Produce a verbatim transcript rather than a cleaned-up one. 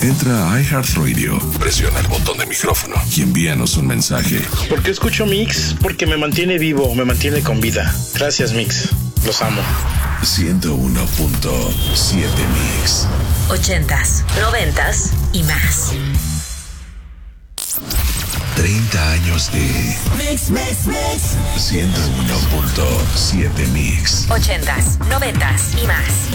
Entra a iHeartRadio, presiona el botón de micrófono y envíanos un mensaje. ¿Por qué escucho Mix? Porque me mantiene vivo, me mantiene con vida. Gracias, Mix. Los amo. ciento uno punto siete Mix. Ochentas, noventas y más. treinta años de Mix, Mix, Mix. ciento uno punto siete Mix. Ochentas, noventas y más.